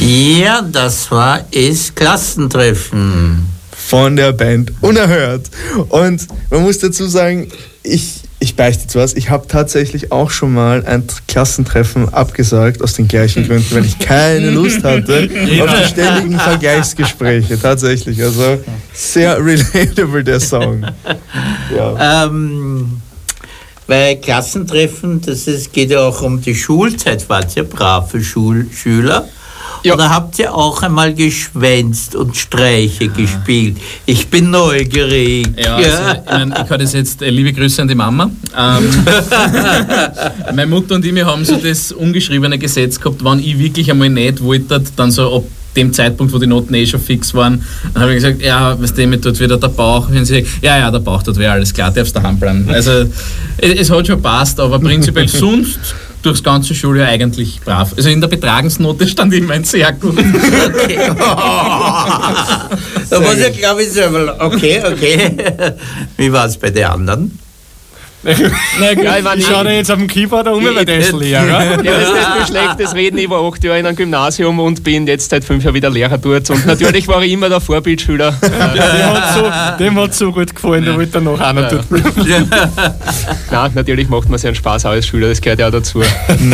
Ja, das war es Klassentreffen. Von der Band Unerhört. Und man muss dazu sagen, ich beichte jetzt was, ich habe tatsächlich auch schon mal ein Klassentreffen abgesagt, aus den gleichen Gründen, weil ich keine Lust hatte auf die ständigen Vergleichsgespräche, tatsächlich. Also sehr relatable, der Song. Ja. Bei Klassentreffen, geht ja auch um die Schulzeit, wart ihr brave Schüler? Ja. Oder habt ihr auch einmal geschwänzt und Streiche gespielt? Ich bin neugierig. Ja, also, ich kann das jetzt, liebe Grüße an die Mama. Meine Mutter und ich, wir haben so das ungeschriebene Gesetz gehabt, wenn ich wirklich einmal nicht wollte, dann so ab dem Zeitpunkt, wo die Noten schon fix waren, dann habe ich gesagt, ja, weißt du, mir tut wieder der Bauch. Und sie sagt, ja, der Bauch tut weh, alles klar, darfst daheim bleiben. Also, es hat schon passt, aber prinzipiell sonst durchs ganze Schuljahr eigentlich brav. Also in der Betragensnote stand immer ein sehr gut. Okay. Da muss ich, glaube ich, selber. Okay. Wie war es bei den anderen? Ich schaue jetzt auf dem Keyboard um, weil der ist Lehrer. Ja, das ist nicht nur schlechtes Reden. Ich war 8 Jahre in einem Gymnasium und bin jetzt seit 5 Jahren wieder Lehrer dort. Und natürlich war ich immer der Vorbildschüler. Dem hat es so gut gefallen, da wollte er noch einer dort bleiben. Nein, natürlich macht man sich einen Spaß als Schüler, das gehört ja auch dazu.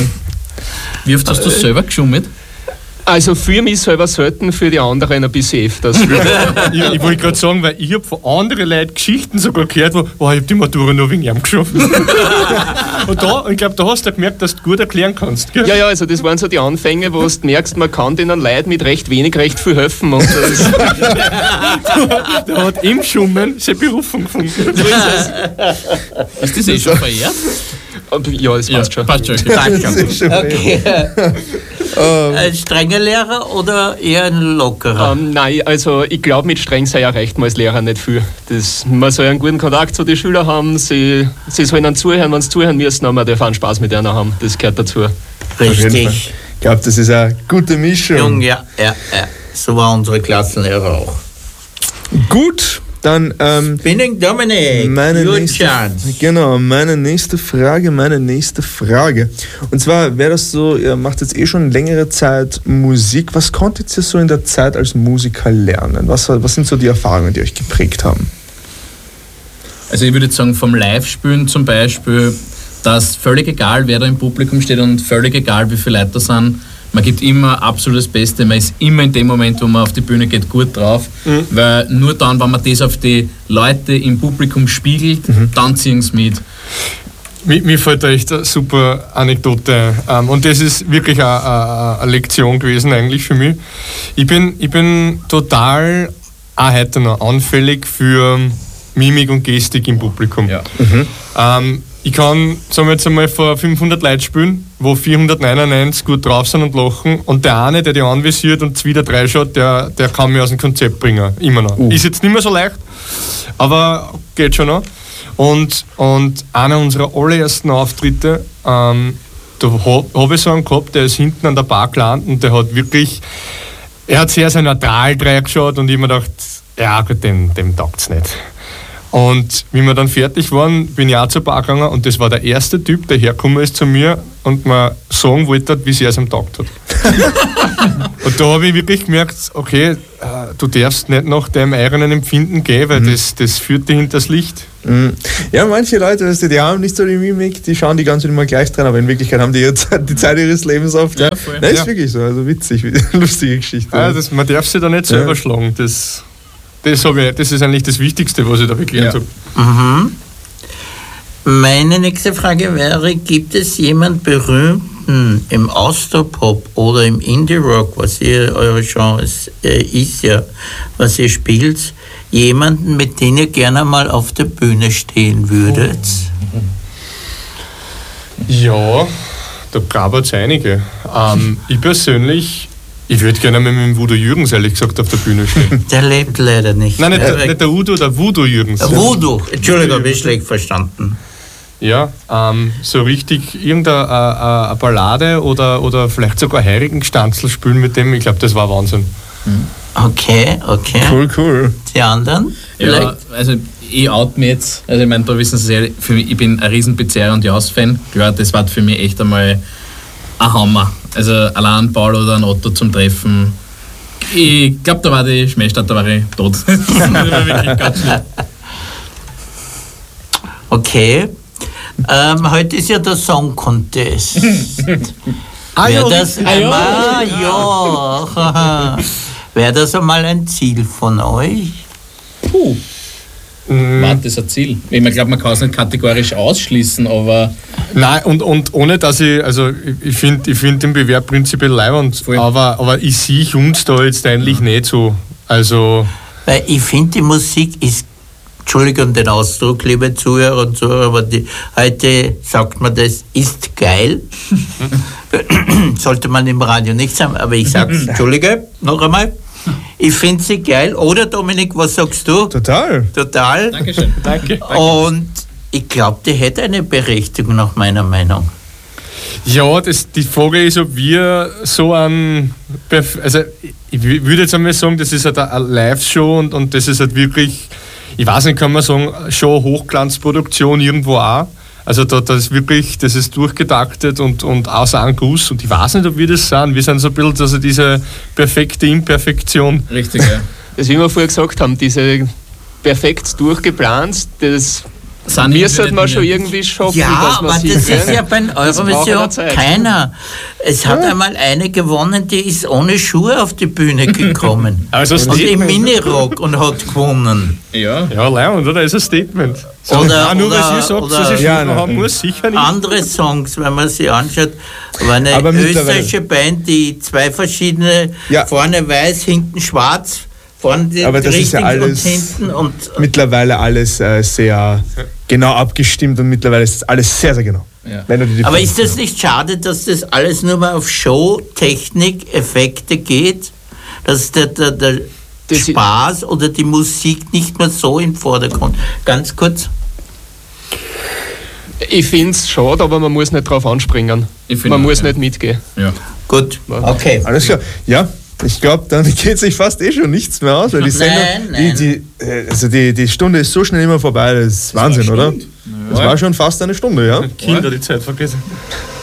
Wie oft hast du selber geschummelt? Also für mich selber selten, für die anderen ein bisschen öfters. Ich wollte gerade sagen, weil ich habe von anderen Leuten Geschichten sogar gehört, wo ich habe die Matura nur wegen ihm geschafft. Und ich glaube, da hast du gemerkt, dass du gut erklären kannst. Gell? Ja, also das waren so die Anfänge, wo du merkst, man kann denen Leuten mit recht wenig recht viel helfen. Und so. Der hat im Schummen seine Berufung gefunden. So ist es. Ist das schon verehrt? Ja, das passt schon. Passt schon. Okay. Ein strenger Lehrer oder eher ein lockerer? Nein, also ich glaube, mit streng sei erreicht man als Lehrer nicht viel. Man soll einen guten Kontakt zu den Schülern haben, sie sollen dann zuhören, wenn sie zuhören müssen, aber man darf einen Spaß mit denen haben. Das gehört dazu. Richtig. Ich glaube, das ist eine gute Mischung. Ja. So war unsere Klassenlehrer auch. Gut. Dann Spinning Dominic, meine nächste Frage. Und zwar wäre das so, ihr macht jetzt schon längere Zeit Musik. Was konntet ihr so in der Zeit als Musiker lernen? Was sind so die Erfahrungen, die euch geprägt haben? Also ich würde jetzt sagen, vom Live-Spielen zum Beispiel, dass völlig egal, wer da im Publikum steht und völlig egal, wie viele Leute da sind, man gibt immer absolut das Beste, man ist immer in dem Moment, wo man auf die Bühne geht, gut drauf, weil nur dann, wenn man das auf die Leute im Publikum spiegelt, dann ziehen sie mit. Mir fällt da echt eine super Anekdote ein. Und das ist wirklich eine Lektion gewesen eigentlich für mich. Ich bin total auch heute noch anfällig für Mimik und Gestik im Publikum. Ja. Ich kann, sagen wir jetzt einmal, vor 500 Leuten spielen, wo 499 gut drauf sind und lachen, und der eine, der die anvisiert und wieder 3 schaut, der kann mich aus dem Konzept bringen, immer noch. Ist jetzt nicht mehr so leicht, aber geht schon noch. Und einer unserer allerersten Auftritte, da habe ich so einen gehabt, der ist hinten an der Bar gelandet und der hat wirklich, er hat sehr neutral reingeschaut und ich mir gedacht, ja gut, dem taugt es nicht. Und wie wir dann fertig waren, bin ich auch zur Bar gegangen und das war der erste Typ, der hergekommen ist zu mir und mir sagen wollte, wie sehr es am Tag hat. Und da habe ich wirklich gemerkt, okay, du darfst nicht nach deinem eigenen Empfinden gehen, weil das führt dich hinters Licht. Ja, manche Leute, die haben nicht so die Mimik, die schauen die ganze Zeit immer gleich dran, aber in Wirklichkeit haben die jetzt die Zeit ihres Lebens oft. Ja, voll. Das ist wirklich so, also witzig, lustige Geschichte. Ja, man darf sich da nicht selber schlagen. Das ist eigentlich das Wichtigste, was ich da gelernt habe. Meine nächste Frage wäre, gibt es jemanden Berühmten im Austropop oder im Indie-Rock, was eure Genre ist ja, was ihr spielt, jemanden, mit dem ihr gerne mal auf der Bühne stehen würdet? Ja, da gab es einige. Ich persönlich... Ich würde gerne mit dem Voodoo Jürgens, ehrlich gesagt, auf der Bühne stehen. Der lebt leider nicht. Nein, nicht der Udo, der Voodoo Jürgens. Voodoo, Entschuldigung, habe ich schlecht verstanden. Ja, so richtig irgendeine Ballade oder vielleicht sogar Heiligenstanzel spielen mit dem, ich glaube, das war Wahnsinn. Okay. Cool. Die anderen? Ja, also ich out mir jetzt, also ich meine, da wissen Sie ja, ich bin ein riesen Bezerra und Jaus-Fan. Klar, das war für mich echt einmal ein Hammer. Also allein Paul oder ein Otto zum Treffen. Ich glaube, da war die Schmähstadt, da war ich tot. Das war wirklich ganz schlimm. Okay. Heute ist ja der Song Contest. Wäre das einmal, wäre das einmal ein Ziel von euch? Warte, das ist ein Ziel. Ich glaube, man kann es nicht kategorisch ausschließen, aber. Nein, und ohne dass ich finde den Bewerb prinzipiell leibend, aber ich sehe uns da jetzt eigentlich nicht so. Also. Weil ich finde, die Musik ist, Entschuldigung den Ausdruck, liebe Zuhörer und Zuhörer, aber heute sagt man, das ist geil. Sollte man im Radio nicht sagen, aber ich sage es, Entschuldige, noch einmal. Ich finde sie geil. Oder Dominik, was sagst du? Total. Dankeschön. Danke. Und ich glaube, die hätte eine Berechtigung nach meiner Meinung. Ja, die Frage ist, ob wir so ein... Also ich würde jetzt einmal sagen, das ist halt eine Live-Show und das ist halt wirklich, ich weiß nicht, kann man sagen, schon Hochglanzproduktion irgendwo auch. Also das ist durchgetaktet und außer einem Guss. Und ich weiß nicht, ob wir das sind. Wir sind so ein bisschen also diese perfekte Imperfektion. Richtig, ja. Das, wie wir vorher gesagt haben, diese perfekt durchgeplant, das müsste man schon irgendwie schaffen, Ja, dass man aber sieht, das ist ja bei Eurovision Zeit. keiner. Es hat einmal eine gewonnen, die ist ohne Schuhe auf die Bühne gekommen. Also und im Minirock und hat gewonnen. Ja. Ja, leibend, oder? Das ist ein Statement. So, Oder- nur weil oder- sie sagt, oder- dass sie Ja, Schuhe nein. haben muss, sicher nicht. Andere Songs, wenn man sie anschaut, war eine Aber mittlerweile- österreichische Band, die zwei verschiedene, Ja. vorne weiß, hinten schwarz, vorne die Aber das ist ja richtig alles- und hinten und Mittlerweile alles sehr genau abgestimmt und mittlerweile ist alles sehr, sehr genau. Ja. Wenn du dir die aber Frage- ist das nicht schade, dass das alles nur mal auf Show, Technik, Effekte geht? Dass der Das- Spaß oder die Musik nicht mehr so im Vordergrund? Ganz kurz. Ich finde es schade, aber man muss nicht drauf anspringen. Ich find Man auch, muss ja. nicht mitgehen. Ja. Gut, okay. Alles klar. Ja, ich glaube, dann geht sich fast schon nichts mehr aus, weil die Sendung, Nein. die Stunde ist so schnell immer vorbei, das ist Wahnsinn, oder? Das war schon fast eine Stunde, ja? Kinder die Zeit vergessen.